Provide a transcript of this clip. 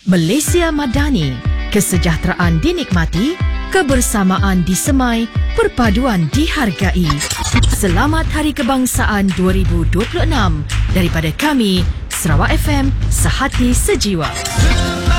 Malaysia Madani, kesejahteraan dinikmati, kebersamaan disemai, perpaduan dihargai. Selamat Hari Kebangsaan 2026 daripada kami, Sarawak FM, sehati sejiwa.